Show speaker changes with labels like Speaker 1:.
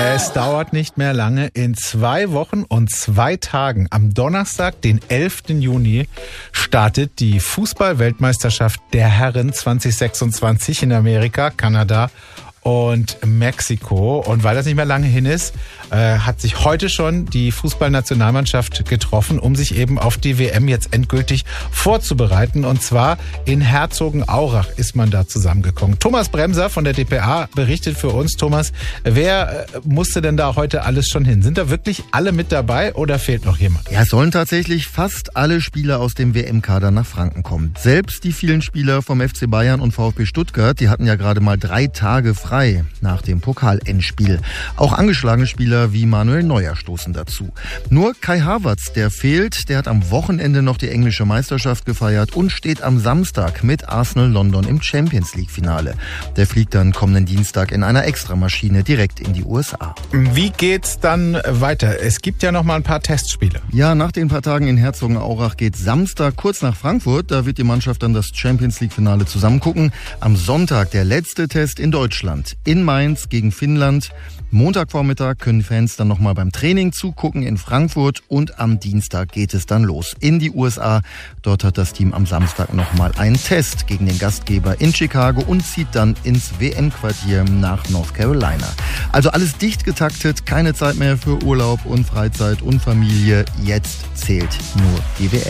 Speaker 1: Es dauert nicht mehr lange. In 2 Wochen und 2 Tagen, am Donnerstag, den 11. Juni, startet die Fußball-Weltmeisterschaft der Herren 2026 in Amerika, Kanada und Mexiko. Und weil das nicht mehr lange hin ist, hat sich heute schon die Fußballnationalmannschaft getroffen, um sich eben auf die WM jetzt endgültig vorzubereiten. Und zwar in Herzogenaurach ist man da zusammengekommen. Thomas Bremser von der dpa berichtet für uns. Thomas, wer musste denn da heute alles schon hin? Sind da wirklich alle mit dabei oder fehlt noch jemand?
Speaker 2: Ja, es sollen tatsächlich fast alle Spieler aus dem WM-Kader nach Franken kommen. Selbst die vielen Spieler vom FC Bayern und VfB Stuttgart, die hatten ja gerade mal 3 Tage frei nach dem Pokal-Endspiel. Auch angeschlagene Spieler wie Manuel Neuer stoßen dazu. Nur Kai Havertz, der fehlt, der hat am Wochenende noch die englische Meisterschaft gefeiert und steht am Samstag mit Arsenal London im Champions-League-Finale. Der fliegt dann kommenden Dienstag in einer Extramaschine direkt in die USA.
Speaker 1: Wie geht's dann weiter? Es gibt ja noch mal ein paar Testspiele.
Speaker 2: Ja, nach den paar Tagen in Herzogenaurach geht Samstag kurz nach Frankfurt. Da wird die Mannschaft dann das Champions-League-Finale zusammengucken. Am Sonntag der letzte Test in Deutschland. In Mainz gegen Finnland. Montagvormittag können Fans dann nochmal beim Training zugucken in Frankfurt und am Dienstag geht es dann los in die USA. Dort hat das Team am Samstag nochmal einen Test gegen den Gastgeber in Chicago und zieht dann ins WM-Quartier nach North Carolina. Also alles dicht getaktet, keine Zeit mehr für Urlaub und Freizeit und Familie. Jetzt zählt nur die WM.